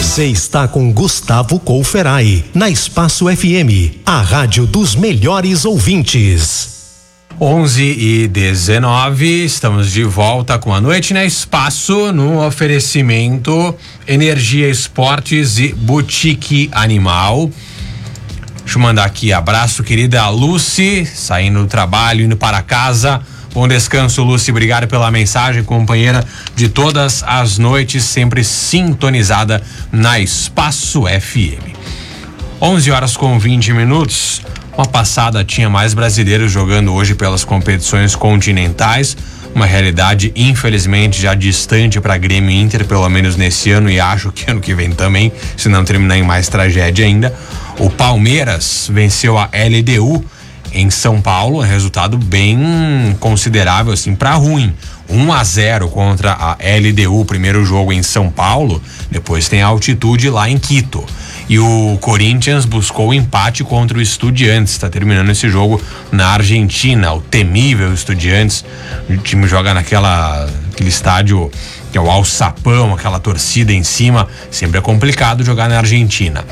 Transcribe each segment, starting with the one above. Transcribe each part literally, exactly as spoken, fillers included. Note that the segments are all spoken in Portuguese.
Você está com Gustavo Couferai, na Espaço F M, a rádio dos melhores ouvintes. onze e dezenove, estamos de volta com a Noite na Espaço, no oferecimento Energia Esportes e Boutique Animal. Deixa eu mandar aqui abraço, querida Lucy, saindo do trabalho, indo para casa. Bom descanso, Lucy, obrigado pela mensagem, companheira de todas as noites, sempre sintonizada na Espaço F M. onze horas com vinte minutos. Uma passada tinha mais brasileiros jogando hoje pelas competições continentais, uma realidade infelizmente já distante para Grêmio e Inter, pelo menos nesse ano, e acho que ano que vem também, se não terminar em mais tragédia ainda. O Palmeiras venceu a L D U em São Paulo, um resultado bem considerável assim para ruim. um a zero contra a L D U, primeiro jogo em São Paulo, depois tem a altitude lá em Quito. E o Corinthians buscou o empate contra o Estudiantes, está terminando esse jogo na Argentina, o temível Estudiantes. O time joga naquela aquele estádio que é o Alçapão, aquela torcida em cima, sempre é complicado jogar na Argentina.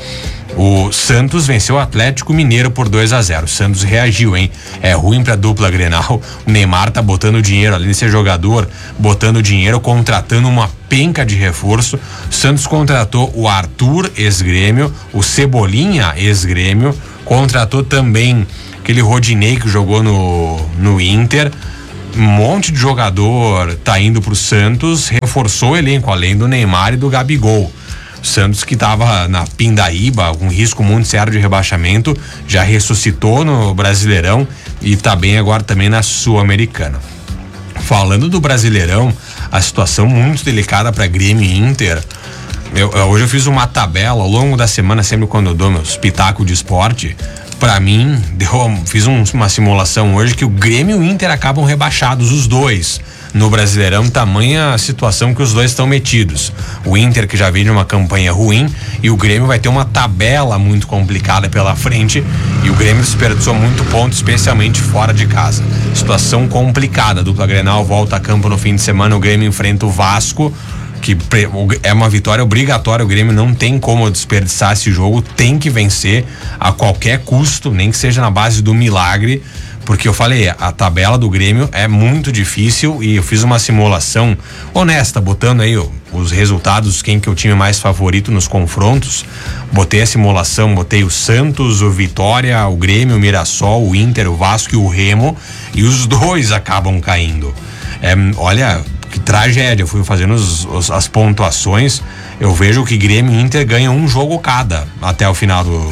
O Santos venceu o Atlético Mineiro por dois a zero. O Santos reagiu, hein? É ruim pra dupla Grenal. O Neymar tá botando dinheiro, além de ser jogador, botando dinheiro, contratando uma penca de reforço. O Santos contratou o Arthur, ex-Grêmio, o Cebolinha, ex-Grêmio, contratou também aquele Rodinei que jogou no, no Inter. Um monte de jogador tá indo pro Santos, reforçou o elenco, além do Neymar e do Gabigol. O Santos, que estava na pindaíba, com risco muito sério de rebaixamento, já ressuscitou no Brasileirão e tá bem agora também na Sul-Americana. Falando do Brasileirão, a situação muito delicada para Grêmio e Inter. Eu, hoje eu fiz uma tabela ao longo da semana, sempre quando eu dou meus pitacos de esporte. Pra mim, deu, fiz um, uma simulação hoje que o Grêmio e o Inter acabam rebaixados, os dois, no Brasileirão, tamanha a situação que os dois estão metidos. O Inter, que já vem de uma campanha ruim, e o Grêmio vai ter uma tabela muito complicada pela frente, e o Grêmio desperdiçou muito ponto, especialmente fora de casa. Situação complicada. A dupla Grenal volta a campo no fim de semana, o Grêmio enfrenta o Vasco, que é uma vitória obrigatória. O Grêmio não tem como desperdiçar esse jogo, tem que vencer a qualquer custo, nem que seja na base do milagre, porque eu falei, a tabela do Grêmio é muito difícil e eu fiz uma simulação honesta, botando aí os resultados, quem que é o time mais favorito nos confrontos. Botei a simulação, botei o Santos, o Vitória, o Grêmio, o Mirassol, o Inter, o Vasco e o Remo, e os dois acabam caindo. É, olha, que tragédia. Eu fui fazendo os, os, as pontuações, eu vejo que Grêmio e Inter ganham um jogo cada até o final do,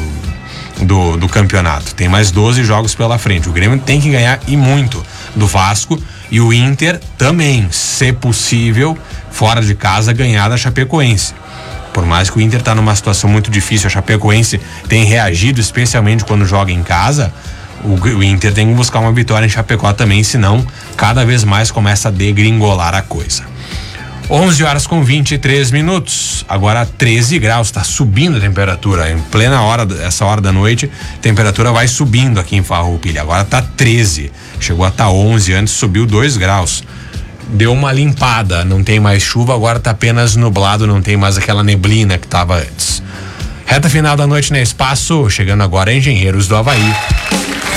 do, do campeonato. Tem mais doze jogos pela frente. O Grêmio tem que ganhar, e muito, do Vasco, e o Inter também, se possível, fora de casa, ganhar da Chapecoense. Por mais que o Inter tá numa situação muito difícil, a Chapecoense tem reagido, especialmente quando joga em casa. O, o Inter tem que buscar uma vitória em Chapecó também, senão cada vez mais começa a degringolar a coisa. onze horas com vinte e três minutos, agora treze graus, tá subindo a temperatura, em plena hora, essa hora da noite, a temperatura vai subindo aqui em Farroupilha, agora tá treze, chegou a tá onze, antes subiu dois graus. Deu uma limpada, não tem mais chuva, agora tá apenas nublado, não tem mais aquela neblina que tava antes. Reta final da noite no Espaço, chegando agora Engenheiros do Havaí.